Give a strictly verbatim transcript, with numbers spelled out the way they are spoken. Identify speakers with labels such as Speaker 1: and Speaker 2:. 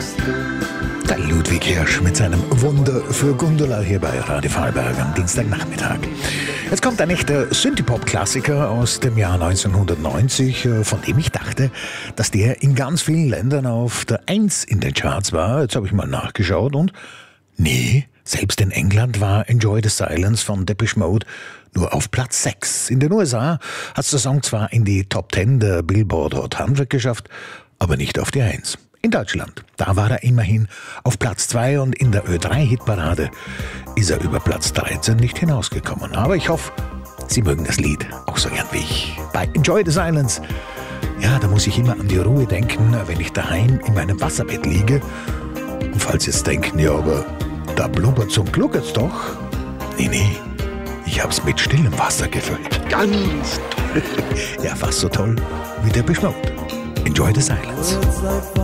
Speaker 1: Der Ludwig Hirsch mit seinem Wunder für Gundula hier bei Radio Vorarlberg am Dienstagnachmittag. Jetzt kommt ein echter Synthie-Pop-Klassiker aus dem Jahr neunzehnhundertneunzig, von dem ich dachte, dass der in ganz vielen Ländern auf der Eins in den Charts war. Jetzt habe ich mal nachgeschaut und nee, selbst in England war Enjoy the Silence von Depeche Mode nur auf Platz sechs. In den U S A hat der Song zwar in die Top zehn der Billboard Hot hundert geschafft, aber nicht auf die Eins. In Deutschland, da war er immerhin auf Platz zwei und in der Ö drei Hitparade ist er über Platz dreizehn nicht hinausgekommen. Aber ich hoffe, Sie mögen das Lied auch so gern wie ich. Bei Enjoy the Silence, ja, da muss ich immer an die Ruhe denken, wenn ich daheim in meinem Wasserbett liege. Und falls Sie jetzt denken, ja, aber da blubbert's und gluckert's doch. Nee, nee, ich hab's mit stillem Wasser gefüllt. Ganz toll. Ja, fast so toll wie der Depeche Mode. Enjoy the Silence.